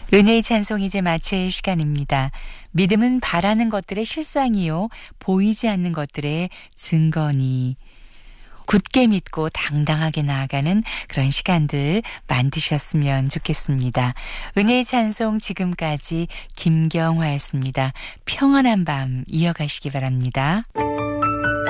은혜의 찬송 이제 마칠 시간입니다. 믿음은 바라는 것들의 실상이요 보이지 않는 것들의 증거니. 굳게 믿고 당당하게 나아가는 그런 시간들 만드셨으면 좋겠습니다. 은혜의 찬송 지금까지 김경화였습니다. 평안한 밤 이어가시기 바랍니다.